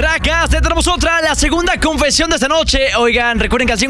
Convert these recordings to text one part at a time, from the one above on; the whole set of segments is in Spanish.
Tracas, ya tenemos otra, la segunda confesión de esta noche. Oigan, recuerden que al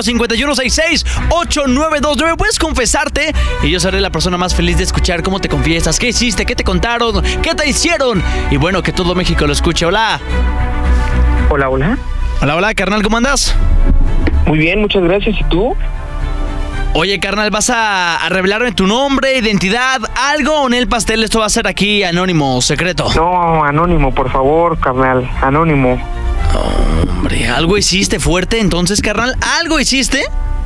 55-5166-8929 puedes confesarte y yo seré la persona más feliz de escuchar cómo te confiesas, qué hiciste, qué te contaron, qué te hicieron. Y bueno, que todo México lo escuche. Hola. Hola, hola. Hola, hola, carnal, ¿cómo andas? Muy bien, muchas gracias. ¿Y tú? Oye, carnal, ¿vas a revelarme tu nombre, identidad, algo o en el pastel? Esto va a ser aquí anónimo, secreto. No, anónimo, por favor, carnal, anónimo. Hombre, ¿algo hiciste fuerte entonces, carnal? ¿Algo hiciste?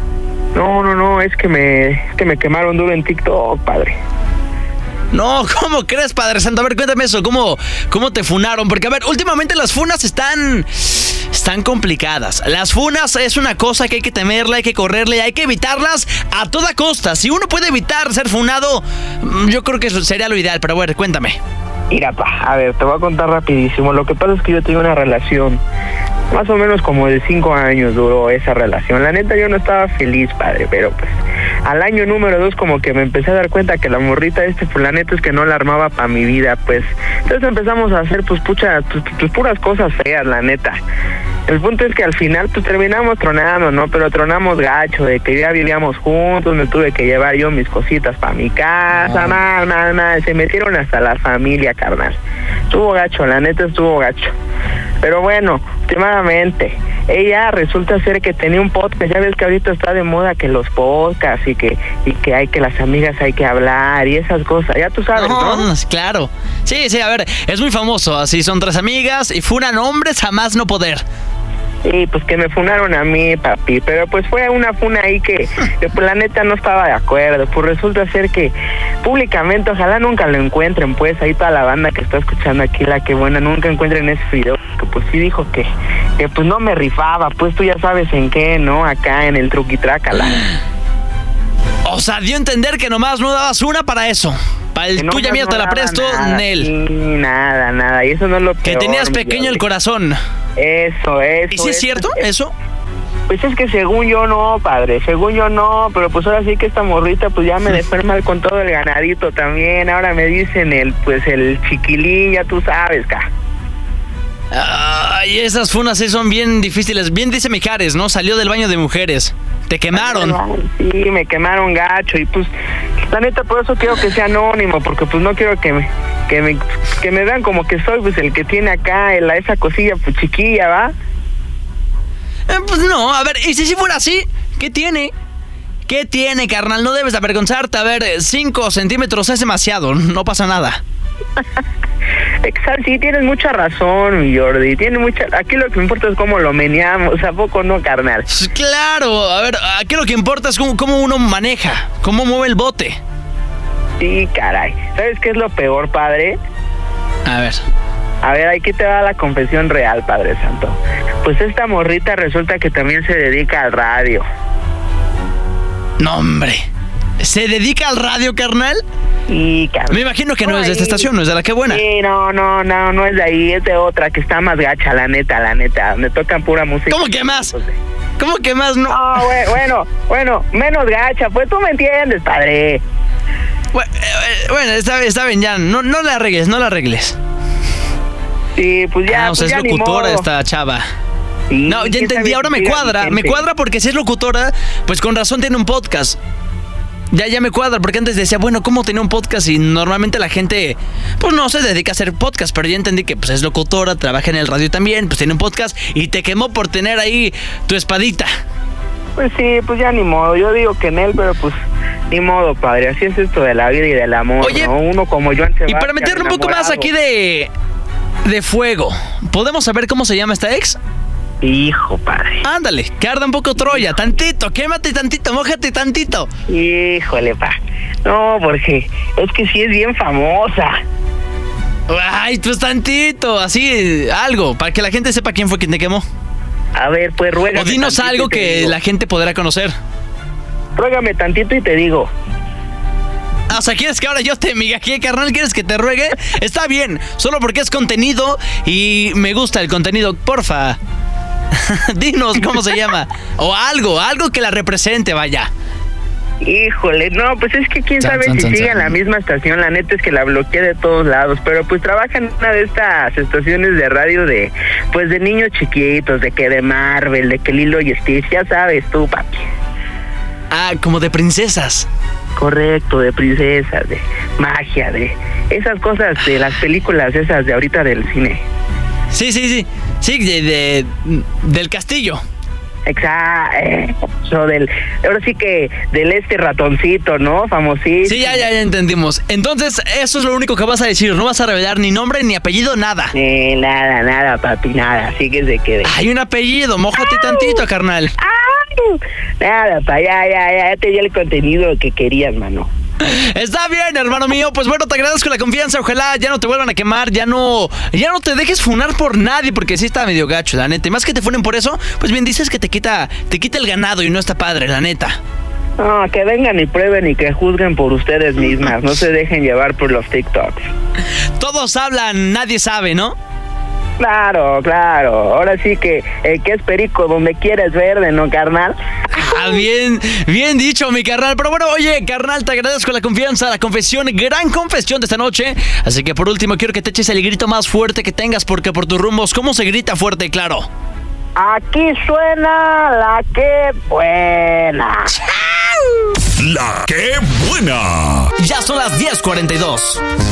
No, es que me quemaron duro en TikTok, padre. No, ¿cómo crees, Padre Santo? A ver, cuéntame eso, ¿cómo te funaron? Porque, a ver, últimamente las funas están complicadas. Las funas es una cosa que hay que temerla, hay que correrle, hay que evitarlas a toda costa. Si uno puede evitar ser funado, yo creo que eso sería lo ideal, pero bueno, cuéntame. Mira, a ver, te voy a contar rapidísimo. Lo que pasa es que yo tengo una relación, más o menos como de 5 años duró esa relación. La neta, yo no estaba feliz, padre, pero pues al año número 2 como que me empecé a dar cuenta que la morrita pues la neta es que no la armaba para mi vida, pues. Entonces empezamos a hacer pues puras cosas feas, la neta. El punto es que al final pues terminamos tronando, ¿no? Pero tronamos gacho, de que ya vivíamos juntos, me tuve que llevar yo mis cositas para mi casa, nada, se metieron hasta la familia, carnal. Estuvo gacho, la neta estuvo gacho. Pero bueno, últimamente, ella resulta ser que tenía un podcast. Ya ves que ahorita está de moda que los podcasts y que hay que las amigas hay que hablar y esas cosas. Ya tú sabes, ¿no? Claro. Sí, a ver, es muy famoso. Así son 3 amigas y funan hombres a más no poder. Sí, pues que me funaron a mí, papi, pero pues fue una funa ahí que pues la neta no estaba de acuerdo. Pues resulta ser que públicamente, ojalá nunca lo encuentren, pues ahí toda la banda que está escuchando aquí, la que buena, nunca encuentren ese video, que pues sí dijo que pues no me rifaba, pues tú ya sabes en qué, ¿no? Acá en el truquitrácala. O sea, dio a entender que nomás no dabas una para eso. Para el tuya mía te la presto, Nel. Sí, nada, y eso no es lo peor. Que tenías pequeño el corazón. Eso. ¿Y si es cierto eso? Pues es que según yo no, padre, pero pues ahora sí que esta morrita pues ya me dejó mal con todo el ganadito también. Ahora me dicen el chiquilín, ya tú sabes, Ay, esas funas sí son bien difíciles. Bien dice Mijares, ¿no? Salió del baño de mujeres. Te quemaron. Sí, me quemaron gacho y pues la neta por eso quiero que sea anónimo, porque pues no quiero que me vean como que soy pues el que tiene acá esa cosilla pues chiquilla, ¿va? Pues no, a ver, y si fuera así, ¿qué tiene? ¿Qué tiene, carnal? No debes de avergonzarte. A ver, 5 centímetros es demasiado, no pasa nada. Exacto, sí, tienes mucha razón, mi Jordi. Aquí lo que importa es cómo lo meneamos, ¿a poco no, carnal? Claro, a ver, aquí lo que importa es cómo uno maneja, cómo mueve el bote. Sí, caray. ¿Sabes qué es lo peor, padre? A ver, aquí te va la confesión real, Padre Santo. Pues esta morrita resulta que también se dedica al radio. No, hombre. ¿Se dedica al radio, carnal? Sí, carnal. Me imagino que no es de esta estación, no es de La Que Buena. Sí, no es de ahí, es de otra que está más gacha, la neta. Me tocan pura música. ¿Cómo que más? ¿Cómo que más? No, bueno, menos gacha, pues tú me entiendes, padre. Bueno, está bien, ya, no la arregles. Sí, pues ya. O sea, pues es ya locutora esta chava. Sí, no, ya entendí, ahora me cuadra porque si es locutora, pues con razón tiene un podcast. Ya me cuadra, porque antes decía, bueno, ¿cómo tenía un podcast? Y normalmente la gente, pues no se dedica a hacer podcast, pero ya entendí que pues es locutora, trabaja en el radio también, pues tiene un podcast y te quemó por tener ahí tu espadita. Pues sí, pues ya ni modo, yo digo que en él, pero pues ni modo, padre, así es esto de la vida y del amor. Oye, ¿no? Uno como Joan Sebastián, y para meterle un poco más aquí de fuego, ¿podemos saber cómo se llama esta ex? Hijo, padre. Ándale, que arda un poco Troya, tantito, quémate tantito, mójate tantito. Híjole, no, porque es que sí es bien famosa. Ay, pues tantito, así, algo, para que la gente sepa quién fue quien te quemó. A ver, pues ruégame. O dinos algo que la gente podrá conocer. Ruégame tantito y te digo. O sea, ¿quieres que ahora yo te migajee, carnal? ¿Quieres que te ruegue? Está bien, solo porque es contenido y me gusta el contenido, porfa. Dinos cómo se llama. O algo que la represente, vaya. Híjole, no, pues es que quién sabe si sigue en la misma estación. La neta es que la bloqueé de todos lados, pero pues trabaja en una de estas estaciones de radio de, pues de niños chiquitos, de que de Marvel, de que Lilo y Stitch, ya sabes tú, papi. Ah, como de princesas. Correcto, de princesas, de magia, de esas cosas de las películas esas de ahorita del cine. Sí, del castillo. Exacto, ahora sí que del ratoncito, ¿no? Famosísimo. Sí, ya entendimos. Entonces, eso es lo único que vas a decir, no vas a revelar ni nombre ni apellido, nada. Nada, papi, nada, así que se quede. Hay un apellido, mójate tantito, carnal. Nada, pa, ya te di el contenido que querías, mano. Está bien, hermano mío. Pues bueno, te agradezco la confianza. Ojalá ya no te vuelvan a quemar. Ya no te dejes funar por nadie, porque sí está medio gacho, la neta. Y más que te funen por eso, pues bien dices que te quita el ganado y no está padre, la neta. No, que vengan y prueben y que juzguen por ustedes mismas. No se dejen llevar por los TikToks. Todos hablan, nadie sabe, ¿no? Claro. Ahora sí que es perico donde quieres verde, ¿no, carnal? Ah, bien dicho, mi carnal. Pero bueno, oye, carnal, te agradezco la confianza, la confesión, gran confesión de esta noche. Así que por último quiero que te eches el grito más fuerte que tengas, porque por tus rumbos, ¿cómo se grita fuerte y claro? Aquí suena la que buena. La que buena. Ya son las 10:42.